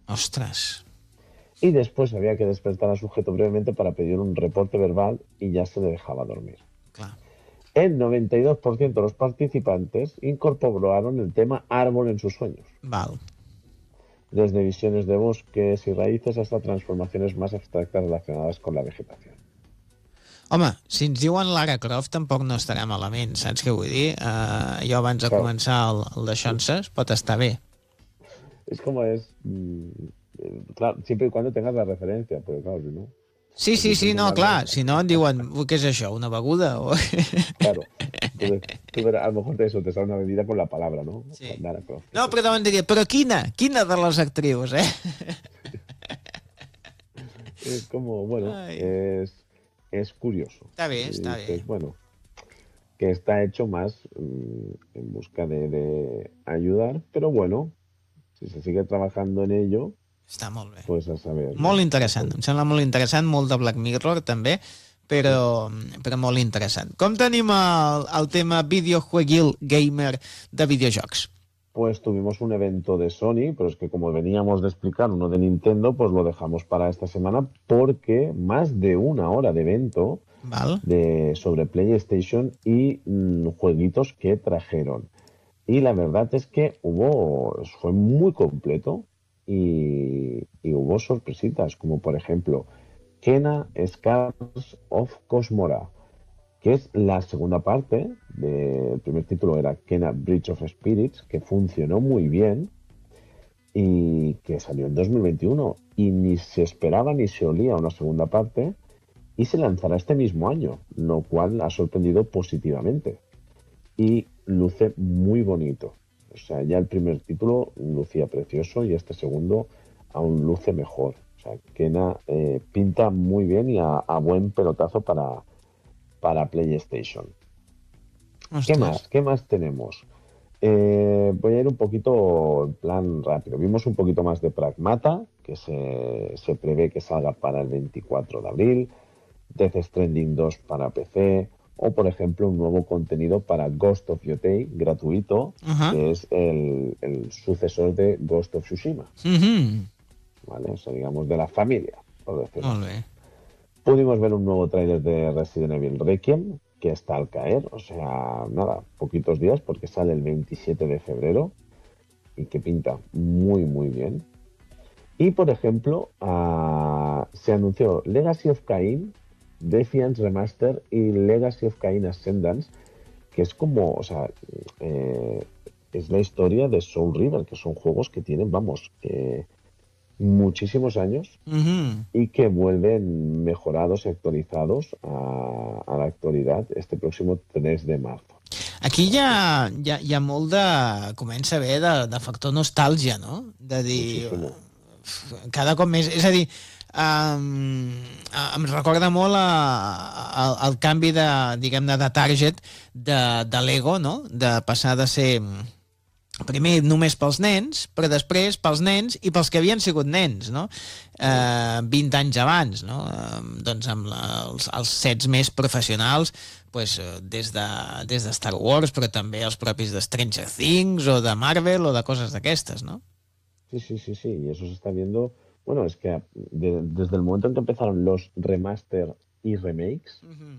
Ostras. Y después había que despertar al sujeto brevemente para pedir un reporte verbal y ya se le dejaba dormir. Clar. El 92% de los participantes incorporaron el tema árbol en sus sueños, Val. desde visiones de bosques y raíces hasta transformaciones más abstractas relacionadas con la vegetación. Home, si ens diuen Lara Croft tampoc no estarà malament, saps què vull dir? Jo abans de Claro, començar el de Xonses pot estar bé. es como es, claro, siempre y cuando tengas la referencia, pero claro, si no, Sí, aquí sí, sí, estoy no, nombrando, clar, si no et diuen què és això, una beguda? O... claro, entonces tú verás, a lo mejor eso te sale una bebida con la palabra, ¿no? O sea, Sí. Lara Croft, ¿qué es No, però esto? davant diria, però quina? Quina de les actrius, eh? Es como, bueno, Ai. es curioso. Està bé, Y està bé. dices, bueno, que está hecho más en busca de ayudar, pero bueno, si se sigue trabajando en ello, Està molt bé. pues a saber, Molt ¿no? interessant, em sembla molt interessant, molt de Black Mirror també, però molt interessant. Com tenim el tema videojueguil gamer de videojocs? Pues tuvimos un evento de Sony, pero es que como veníamos de explicar uno de Nintendo, pues lo dejamos para esta semana porque más de una hora de evento Val? sobre PlayStation y jueguitos que trajeron. Y la verdad es que fue muy completo y hubo sorpresitas, como por ejemplo Kena Scars of Cosmora, que es la segunda parte del primer título, era Kena Bridge of Spirits, que funcionó muy bien y que salió en 2021 y ni se esperaba ni se olía una segunda parte y se lanzará este mismo año, lo cual ha sorprendido positivamente y luce muy bonito. O sea, ya el primer título lucía precioso y este segundo aún luce mejor. O sea, Kena pinta muy bien y a buen pelotazo para PlayStation. ¿Qué Ostres. más? ¿Qué más tenemos? Voy a ir un poquito en plan rápido. Vimos un poquito más de Pragmata, que se prevé que salga para el 24 de abril. Death Stranding 2 para PC. O, por ejemplo, un nuevo contenido para Ghost of Yotei, gratuito, que es el sucesor de Ghost of Tsushima. ¿Vale? O sea, digamos, de la familia, por decirlo Molt así. bé. Pudimos ver un nuevo tráiler de Resident Evil Requiem, que está al caer, o sea, nada, poquitos días, porque sale el 27 de febrero y que pinta muy, muy bien. Y, por ejemplo, se anunció Legacy of Kain, Defiance Remaster y Legacy of Kain Ascendance, que es como, o sea, es la historia de Soul River, que son juegos que tienen, vamos, muchísimos años y que vuelven mejorados y actualizados a la actualidad este próximo 3 de marzo. Aquí hi ha molt de... comença a haver de factor nostàlgia, no? De dir... Muchísimo. Cada cop més... És a dir, em recorda molt el canvi de, diguem-ne, de target de Lego, no? De passar de ser primer només pels nens, però després pels nens i pels que havien sigut nens, no? 20 anys abans, no? Doncs amb els sets més professionals, pues, des de Star Wars, però també els propis de Stranger Things o de Marvel o de coses d'aquestes, no? Sí, sí, sí, sí, y eso se está viendo. Bueno, es que desde el momento en que empezaron los remaster y remakes,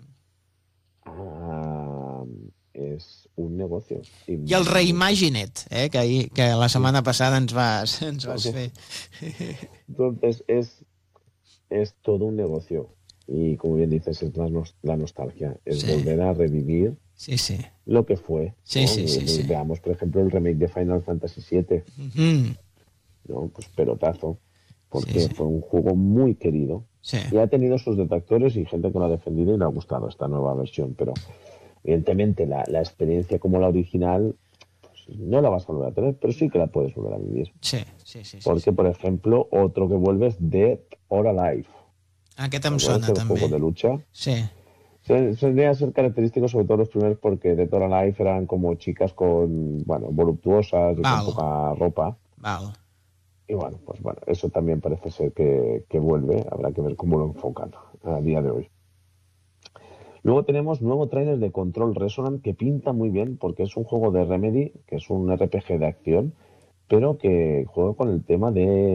es un negocio. I el Reimagined, que la setmana passada ens vas fer. Entonces es todo un negocio. Y como bien dices, es la nostalgia, es volver a revivir lo que fue. Sí, ¿no? sí. Veamos, por ejemplo, el remake de Final Fantasy VII. ¿No? Pues pelotazo, porque fue un juego muy querido. Y ha tenido sus detractores y gente que lo ha defendido y le ha gustado esta nueva versión, pero evidentemente la experiencia como la original pues, no la vas a volver a tener, pero sí que la puedes volver a vivir. Sí. Porque, por ejemplo, otro que vuelve es Dead or Alive. Aquest em sona, el també. Juego de lucha. Sí. Solía ser característico, sobre todo los primeros, porque Dead or Alive eran como chicas voluptuosas y con poca ropa. Y bueno, pues bueno, eso también parece ser que vuelve. Habrá que ver cómo lo enfocan a día de hoy. Luego tenemos nuevo tráiler de Control Resonant que pinta muy bien porque es un juego de Remedy, que es un RPG de acción, pero que juega con el tema de